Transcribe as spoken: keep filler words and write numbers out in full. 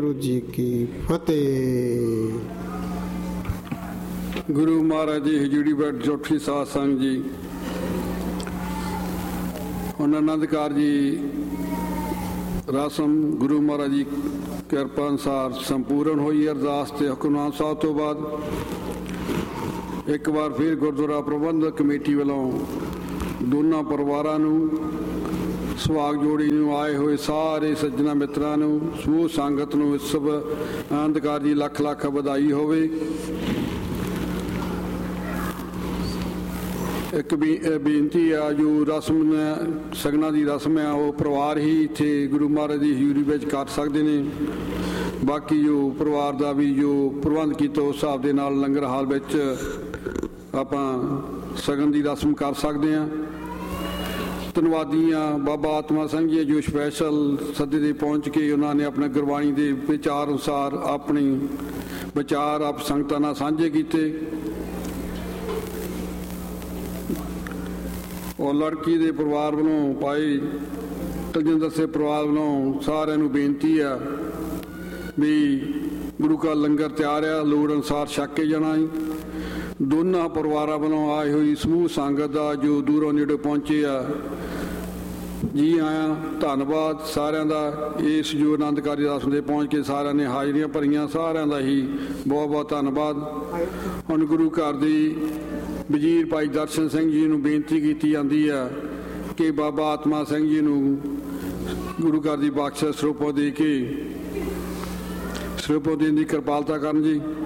ਗੁਰੂ ਜੀ ਕੀ ਫਤਿਹ। ਗੁਰੂ ਮਹਾਰਾਜ ਜੀ ਹਜ਼ੂਰੀ ਬੈਠ ਜੋਠੀ ਸਾਧ ਸੰਗ ਜੀ, ਹੁਣ ਆਨੰਦਕਾਰ ਜੀ ਰਸਮ ਗੁਰੂ ਮਹਾਰਾਜ ਜੀ ਕਿਰਪਾ ਅਨੁਸਾਰ ਸੰਪੂਰਨ ਹੋਈ। ਅਰਦਾਸ ਤੇ ਹੁਕਮਨਾਮਾ ਸਾਹਿਬ ਤੋਂ ਬਾਅਦ ਇੱਕ ਵਾਰ ਫਿਰ ਗੁਰਦੁਆਰਾ ਪ੍ਰਬੰਧਕ ਕਮੇਟੀ ਵੱਲੋਂ ਦੋਨਾਂ ਪਰਿਵਾਰਾਂ ਨੂੰ, ਸੁਹਾਗ ਜੋੜੀ ਨੂੰ, ਆਏ ਹੋਏ ਸਾਰੇ ਸੱਜਣਾ ਮਿੱਤਰਾਂ ਨੂੰ, ਸਮੂਹ ਸੰਗਤ ਨੂੰ ਇਸ ਸਭ ਆਨੰਦਕਾਰ ਜੀ ਲੱਖ ਲੱਖ ਵਧਾਈ ਹੋਵੇ। ਇੱਕ ਵੀ ਬੇਨਤੀ ਆ, ਜੋ ਰਸਮ ਸਗਨਾਂ ਦੀ ਰਸਮ ਆ ਉਹ ਪਰਿਵਾਰ ਹੀ ਇੱਥੇ ਗੁਰੂ ਮਹਾਰਾਜ ਦੀ ਹਜ਼ੂਰੀ ਵਿੱਚ ਕਰ ਸਕਦੇ ਨੇ। ਬਾਕੀ ਜੋ ਪਰਿਵਾਰ ਦਾ ਵੀ ਜੋ ਪ੍ਰਬੰਧ ਕੀਤਾ ਉਸ ਹਿਸਾਬ ਦੇ ਨਾਲ ਲੰਗਰ ਹਾਲ ਵਿੱਚ ਆਪਾਂ ਸਗਨ ਦੀ ਰਸਮ ਕਰ ਸਕਦੇ ਹਾਂ। ਧੰਨਵਾਦੀ ਹਾਂ ਬਾਬਾ ਆਤਮਾ ਸਿੰਘ ਜੀ ਜੋ ਸਪੈਸ਼ਲ ਸੱਦੇ ਦੇ ਪਹੁੰਚ ਕੇ ਉਹਨਾਂ ਨੇ ਆਪਣੇ ਗੁਰਬਾਣੀ ਦੇ ਵਿਚਾਰ ਅਨੁਸਾਰ ਆਪਣੇ ਵਿਚਾਰ ਆਪ ਸੰਗਤਾਂ ਨਾਲ ਸਾਂਝੇ ਕੀਤੇ। ਔਰ ਲੜਕੀ ਦੇ ਪਰਿਵਾਰ ਵੱਲੋਂ ਭਾਈ ਤਲਜਿੰਦਰ ਸਿੰਘ ਪਰਿਵਾਰ ਵੱਲੋਂ ਸਾਰਿਆਂ ਨੂੰ ਬੇਨਤੀ ਆ ਵੀ ਗੁਰੂ ਕਾ ਲੰਗਰ ਤਿਆਰ ਆ, ਲੋੜ ਅਨੁਸਾਰ ਛਕ ਕੇ ਜਾਣਾ ਹੈ। ਦੋਨਾਂ ਪਰਿਵਾਰਾਂ ਵੱਲੋਂ ਆਈ ਹੋਈ ਸਮੂਹ ਸੰਗਤ ਦਾ ਜੋ ਦੂਰੋਂ ਨੇੜੇ ਪਹੁੰਚੇ ਆ, ਜੀ ਆਇਆਂ, ਧੰਨਵਾਦ ਸਾਰਿਆਂ ਦਾ। ਇਸ ਜੋ ਆਨੰਦਕਾਰੀ ਰਸਮ ਦੇ ਪਹੁੰਚ ਕੇ ਸਾਰਿਆਂ ਨੇ ਹਾਜ਼ਰੀਆਂ ਭਰੀਆਂ, ਸਾਰਿਆਂ ਦਾ ਹੀ ਬਹੁਤ ਬਹੁਤ ਧੰਨਵਾਦ। ਹੁਣ ਗੁਰੂ ਘਰ ਦੀ ਵਜ਼ੀਰ ਭਾਈ ਦਰਸ਼ਨ ਸਿੰਘ ਜੀ ਨੂੰ ਬੇਨਤੀ ਕੀਤੀ ਜਾਂਦੀ ਆ ਕਿ ਬਾਬਾ ਆਤਮਾ ਸਿੰਘ ਜੀ ਨੂੰ ਗੁਰੂ ਘਰ ਦੀ ਬਖਸ਼ਿਸ਼ ਸਰੂਪੋਂ ਦੇ ਕੇ ਸਰੂਪੋਂ ਦੇਣ ਦੀ ਕਿਰਪਾਲਤਾ ਕਰਨ ਜੀ।